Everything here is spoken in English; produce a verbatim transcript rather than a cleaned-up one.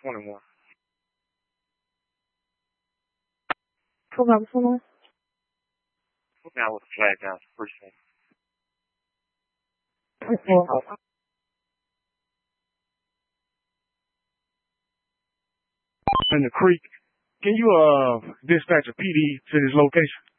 twenty-one. twelve hours twenty-one. Now with the flag down, precinct. In the creek. Can you uh dispatch a P D to this location?